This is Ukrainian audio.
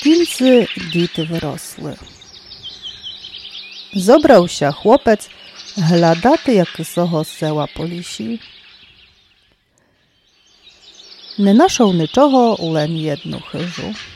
kінці діти виросли. Зобрався хлопець глядати, як свого села по лісі. Не нашов нічого, лен єдну хижу.